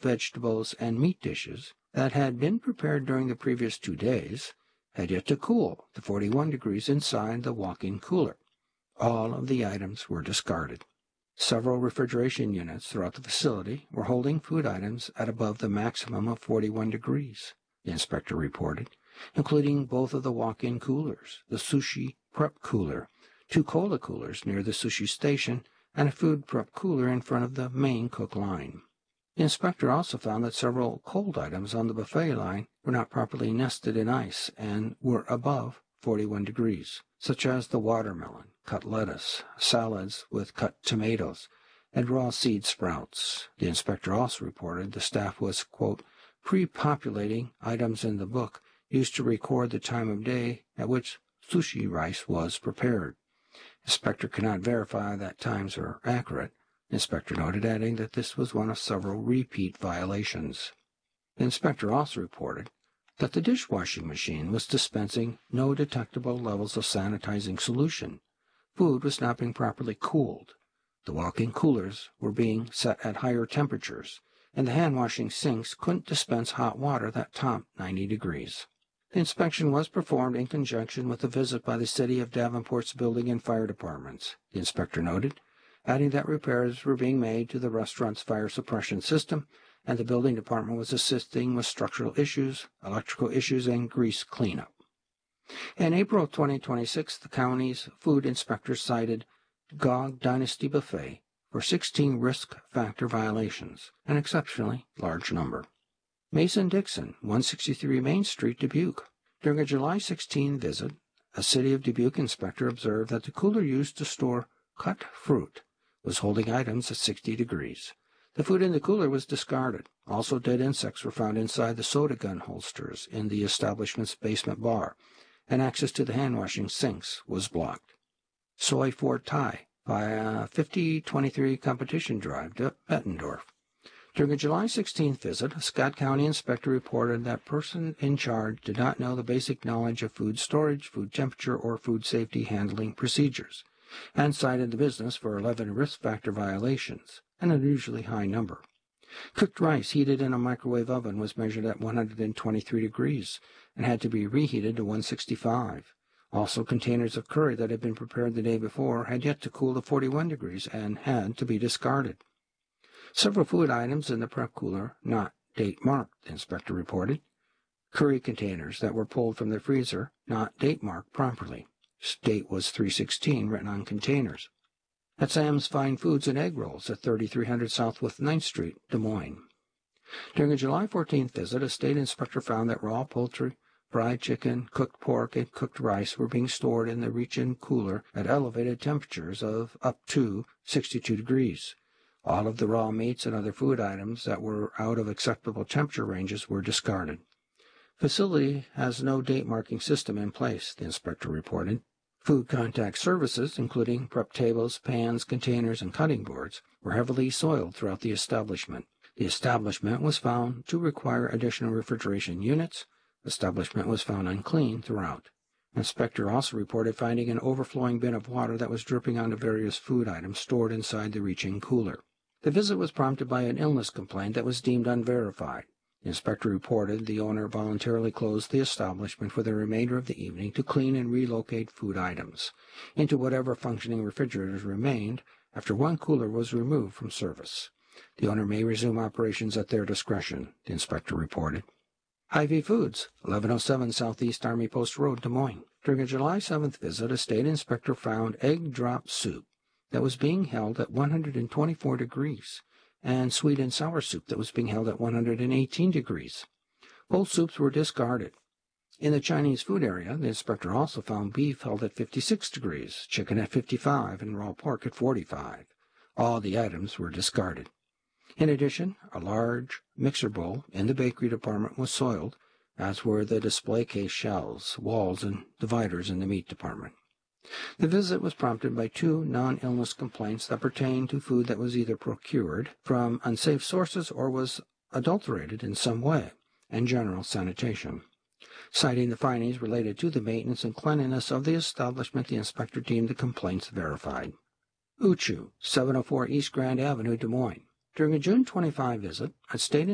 vegetables, and meat dishes that had been prepared during the previous 2 days had yet to cool to 41 degrees inside the walk-in cooler. All of the items were discarded. Several refrigeration units throughout the facility were holding food items at above the maximum of 41 degrees, the inspector reported, including both of the walk-in coolers, the sushi prep cooler, 2 cola coolers near the sushi station, and a food prep cooler in front of the main cook line. The inspector also found that several cold items on the buffet line were not properly nested in ice and were above 41 degrees, such as the watermelon, cut lettuce, salads with cut tomatoes, and raw seed sprouts. The inspector also reported the staff was, quote, pre-populating items in the book used to record the time of day at which sushi rice was prepared. Inspector cannot verify that times are accurate. The inspector noted, adding that this was one of several repeat violations. The inspector also reported that the dishwashing machine was dispensing no detectable levels of sanitizing solution. Food was not being properly cooled. The walk-in coolers were being set at higher temperatures, and the hand-washing sinks couldn't dispense hot water that topped 90 degrees. The inspection was performed in conjunction with a visit by the City of Davenport's building and fire departments, the inspector noted, adding that repairs were being made to the restaurant's fire suppression system, and the building department was assisting with structural issues, electrical issues, and grease cleanup. In April of 2026, the county's food inspectors cited Gog Dynasty Buffet for 16 risk factor violations, an exceptionally large number. Mason Dixon, 163 Main Street, Dubuque. During a July 16 visit, a City of Dubuque inspector observed that the cooler used to store cut fruit was holding items at 60 degrees. The food in the cooler was discarded. Also, dead insects were found inside the soda gun holsters in the establishment's basement bar, and access to the hand-washing sinks was blocked. Soy Fort Thai via 5023 Competition Drive to Bettendorf. During a July 16th visit, a Scott County inspector reported that person in charge did not know the basic knowledge of food storage, food temperature, or food safety handling procedures, and cited the business for 11 risk factor violations, an unusually high number. Cooked rice heated in a microwave oven was measured at 123 degrees and had to be reheated to 165. Also, containers of curry that had been prepared the day before had yet to cool to 41 degrees and had to be discarded. Several food items in the prep cooler not date-marked, the inspector reported. Curry containers that were pulled from the freezer not date-marked properly. Date was 3/16 written on containers. At Sam's Fine Foods and Egg Rolls at 3300 Southwest 9th Street, Des Moines. During a July 14th visit, a state inspector found that raw poultry, fried chicken, cooked pork, and cooked rice were being stored in the reach-in cooler at elevated temperatures of up to 62 degrees. All of the raw meats and other food items that were out of acceptable temperature ranges were discarded. Facility has no date-marking system in place, the inspector reported. Food contact surfaces, including prep tables, pans, containers, and cutting boards, were heavily soiled throughout the establishment. The establishment was found to require additional refrigeration units. The establishment was found unclean throughout. Inspector also reported finding an overflowing bin of water that was dripping onto various food items stored inside the reach-in cooler. The visit was prompted by an illness complaint that was deemed unverified. The inspector reported the owner voluntarily closed the establishment for the remainder of the evening to clean and relocate food items into whatever functioning refrigerators remained after one cooler was removed from service. The owner may resume operations at their discretion, the inspector reported. Hy-Vee Foods, 1107 Southeast Army Post Road, Des Moines. During a July 7th visit, a state inspector found egg drop soup that was being held at 124 degrees. And sweet and sour soup that was being held at 118 degrees. Both soups were discarded. In the Chinese food area, the inspector also found beef held at 56 degrees, chicken at 55, and raw pork at 45. All the items were discarded. In addition, a large mixer bowl in the bakery department was soiled, as were the display case shelves, walls, and dividers in the meat department. The visit was prompted by 2 non-illness complaints that pertained to food that was either procured from unsafe sources or was adulterated in some way, and general sanitation. Citing the findings related to the maintenance and cleanliness of the establishment, the inspector deemed the complaints verified. Uchu, 704 East Grand Avenue, Des Moines. During a June 25 visit, a state